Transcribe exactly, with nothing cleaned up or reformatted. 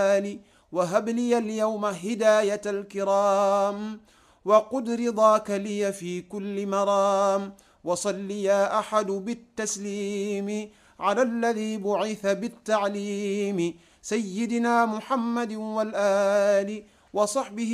وهب لي اليوم هداية الكرام وقد رضاك لي في كل مرام. وصل يا أحد بالتسليم على الذي بعث بالتعليم سيدنا محمد والآل وصحبه